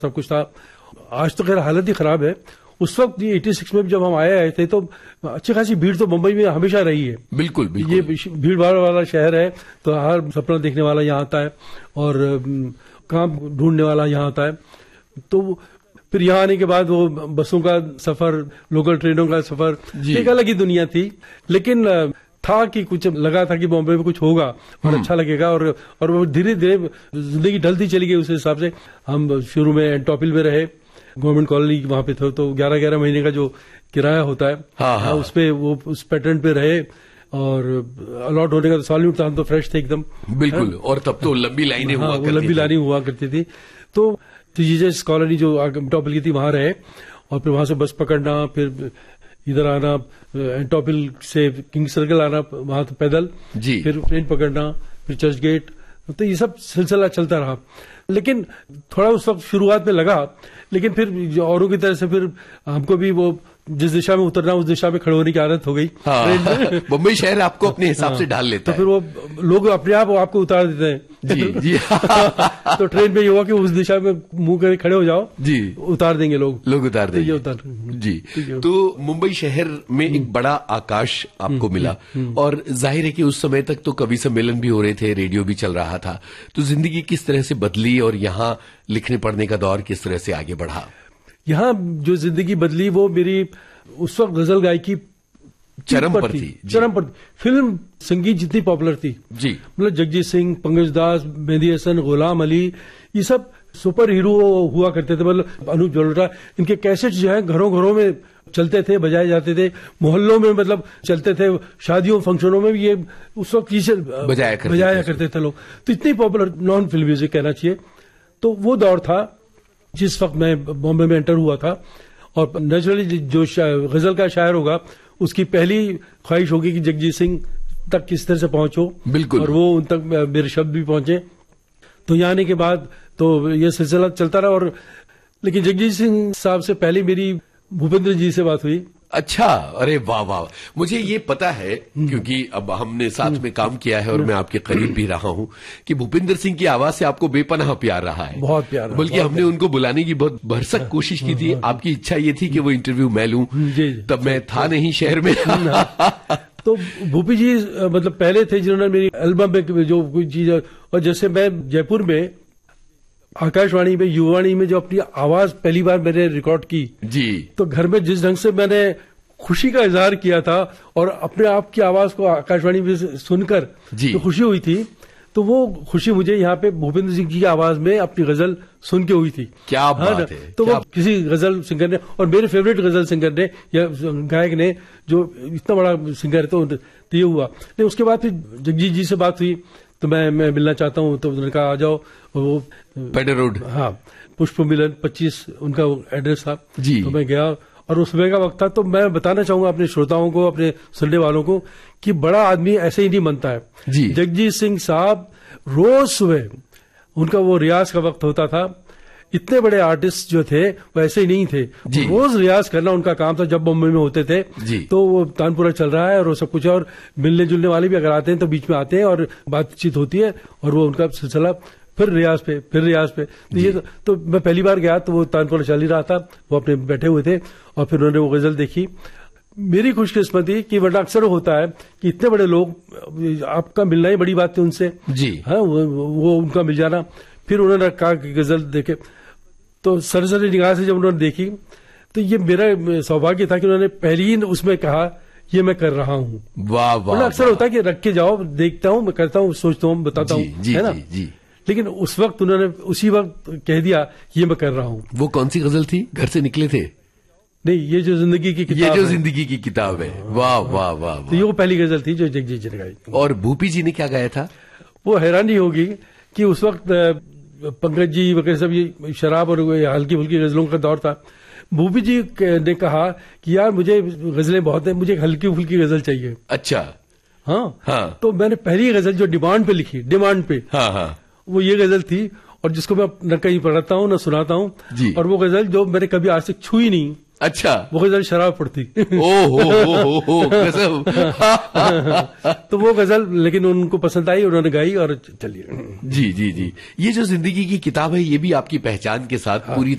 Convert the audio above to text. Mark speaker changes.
Speaker 1: सब कुछ था। आज तो खैर हालत ही खराब है। उस वक्त 86 में जब हम आए थे तो अच्छी खासी भीड़ तो मुंबई में हमेशा रही है।
Speaker 2: बिल्कुल बिल्कुल।
Speaker 1: ये भीड़ भाड़ वाला शहर है, तो हर सपना देखने वाला यहाँ आता है और काम ढूंढने वाला यहाँ आता है। तो फिर यहाँ आने के बाद वो बसों का सफर, लोकल ट्रेनों का सफर, एक अलग ही दुनिया थी। लेकिन था कि कुछ लगा था कि बॉम्बे में कुछ होगा और अच्छा लगेगा, और वो धीरे धीरे जिंदगी ढलती चली गई। उस हिसाब से हम शुरू में एंटोपिल में रहे, गवर्नमेंट कॉलोनी वहां पे थे, तो 11-11 महीने का जो किराया होता है, हाँ, उस पे वो उस पैटर्न पे रहे। और अलॉट होने का तो सवाल नहीं उठता, हम तो फ्रेश थे एकदम।
Speaker 2: बिल्कुल। और तब तो लंबी लाइनें हुआ करती थी।
Speaker 1: लंबी लाइनें हुआ करती थी। तो जीजेस कॉलोनी जो एंटोपिल की थी वहां रहे, और फिर वहां से बस पकड़ना, फिर इधर आना, एंटोपिल से किंग सर्कल आना, वहां तो पैदल, फिर ट्रेन पकड़ना, फिर चर्च गेट। तो ये सब सिलसिला चलता रहा। लेकिन थोड़ा उस वक्त शुरुआत में लगा, लेकिन फिर औरों की तरह से फिर हमको भी वो जिस दिशा में उतरना उस दिशा में खड़े होने की आदत हो गई।
Speaker 2: हाँ, मुंबई शहर आपको अपने हिसाब से ढाल लेता
Speaker 1: है। तो फिर वो लोग अपने आप आपको उतार देते हैं।
Speaker 2: जी।
Speaker 1: तो ट्रेन में ये हुआ कि उस दिशा में मुंह करके खड़े हो जाओ, जी, उतार देंगे लोग उतार देंगे।
Speaker 2: जी। तो मुंबई शहर में एक बड़ा आकाश आपको मिला, और जाहिर है कि उस समय तक तो कवि सम्मेलन भी हो रहे थे, रेडियो भी चल रहा था। तो जिंदगी किस तरह से बदली और यहाँ लिखने पढ़ने का दौर किस तरह से आगे बढ़ा?
Speaker 1: यहाँ जो जिंदगी बदली वो मेरी उस वक्त गजल गायकी
Speaker 2: चरम पर थी।
Speaker 1: चरम पर। फिल्म संगीत जितनी पॉपुलर थी, जी, मतलब जगजीत सिंह, पंकज दास, मेहंदी हसन, गुलाम अली, ये सब सुपर हीरो हुआ करते थे। मतलब अनूप जलोटा, इनके कैसेट जो है घरों घरों में चलते थे, बजाए जाते थे, मोहल्लों में मतलब चलते थे, शादियों फंक्शनों में भी ये उस वक्त बजाया करते थे लोग। तो इतनी पॉपुलर नॉन फिल्म म्यूजिक कहना चाहिए। तो वो दौर था जिस वक्त मैं बॉम्बे में एंटर हुआ था। और नेचुरली जो गजल का शायर होगा उसकी पहली ख्वाहिश होगी कि जगजीत सिंह तक किस तरह से पहुंचो, बिल्कुल, और वो उन तक मेरे शब्द भी पहुंचे। तो यहाँ आने के बाद तो ये सिलसिला चलता रहा। और लेकिन जगजीत सिंह साहब से पहले मेरी भूपेंद्र जी से बात हुई।
Speaker 2: अच्छा, अरे वाह वाह। मुझे ये पता है क्योंकि अब हमने साथ में काम किया है और मैं आपके करीब भी रहा हूँ कि भूपेंद्र सिंह की आवाज से आपको बेपनाह प्यार रहा है।
Speaker 1: बहुत प्यार।
Speaker 2: बल्कि हमने उनको बुलाने की बहुत भरसक कोशिश की थी। आपकी इच्छा ये थी कि वो इंटरव्यू मैं लूं, तब मैं था नहीं शहर में।
Speaker 1: तो भूपी जी मतलब पहले थे जिन्होंने मेरी एल्बम में जो कोई चीज, और जैसे मैं जयपुर में आकाशवाणी में, युवाणी में जो अपनी आवाज पहली बार मैंने रिकॉर्ड की, जी, तो घर में जिस ढंग से मैंने खुशी का इजहार किया था और अपने आप की आवाज को आकाशवाणी में सुनकर जो खुशी हुई थी, तो वो खुशी मुझे यहाँ पे भूपेंद्र सिंह की आवाज में अपनी गजल सुन के हुई थी।
Speaker 2: क्या बात है।
Speaker 1: तो वो किसी गजल सिंगर ने, और मेरे फेवरेट गजल सिंगर ने या गायक ने, जो इतना बड़ा सिंगर है, तो ये हुआ। लेकिन उसके बाद फिर जगजीत जी से बात हुई, तो मैं मिलना चाहता हूँ। तो उन्होंने कहा आ जाओ। वो
Speaker 2: पेडर रोड,
Speaker 1: हाँ, पुष्प मिलन 25 उनका एड्रेस था जी। तो मैं गया और उस सुबह का वक्त था। तो मैं बताना चाहूंगा अपने श्रोताओं को, अपने सुनने वालों को, कि बड़ा आदमी ऐसे ही नहीं बनता है जी। जगजीत सिंह साहब रोज सुबह उनका वो रियाज का वक्त होता था। इतने बड़े आर्टिस्ट जो थे वो ऐसे ही नहीं थे, रोज रियाज करना उनका काम था। जब बॉम्बे में होते थे तो वो तानपुरा चल रहा है और वो सब कुछ है, और मिलने जुलने वाले भी अगर आते हैं तो बीच में आते हैं और बातचीत होती है, और वो उनका सिलसिला फिर रियाज पे। तो ये तो मैं पहली बार गया तो वो तानपुरा चल ही रहा था, वो अपने बैठे हुए थे, और फिर उन्होंने वो गजल देखी। मेरी खुशकिस्मती कि वरना अक्सर होता है कि इतने बड़े लोग, आपका मिलना ही बड़ी बात थी उनसे जी। हाँ, वो उनका मिल जाना। फिर उन्होंने कहा कि गजल देखे, तो सरसरी निगाह से जब उन्होंने देखी, तो ये मेरा सौभाग्य था कि उन्होंने पहली ही उसमें कहा ये मैं कर रहा हूँ।
Speaker 2: वाह वाह।
Speaker 1: अक्सर होता है कि रख के जाओ, देखता हूँ, मैं करता हूँ, सोचता हूँ, बताता हूँ, है ना जी। लेकिन उस वक्त उन्होंने उसी वक्त कह दिया ये मैं कर रहा हूँ।
Speaker 2: वो कौन सी गजल थी? घर से निकले थे?
Speaker 1: नहीं, ये जो जिंदगी की किताब,
Speaker 2: ये जो जिंदगी की किताब है। वाह वाह वाह।
Speaker 1: तो ये वो पहली गजल थी जो जगजीत जी ने गाई।
Speaker 2: और भूपी जी ने क्या गाया था?
Speaker 1: वो हैरानी होगी कि उस वक्त पंकज जी वगैरह सब ये शराब और हल्की फुल्की गजलों का दौर था। भूपी जी ने कहा कि यार मुझे गजलें बहुत है, मुझे हल्की फुल्की गजल चाहिए।
Speaker 2: अच्छा।
Speaker 1: हाँ। तो मैंने पहली गजल जो डिमांड पे लिखी, डिमांड पे, हाँ, वो ये गजल थी, और जिसको मैं न कहीं पढ़ता हूँ न सुनाता हूँ। और वो गजल जो मैंने कभी आज तक छुई नहीं,
Speaker 2: अच्छा,
Speaker 1: वो गजल शराब पड़ती।
Speaker 2: ओ गजब।
Speaker 1: तो वो गजल लेकिन उनको पसंद आई, उन्होंने गाई और चलिए।
Speaker 2: जी जी जी, ये जो जिंदगी की किताब है ये भी आपकी पहचान के साथ पूरी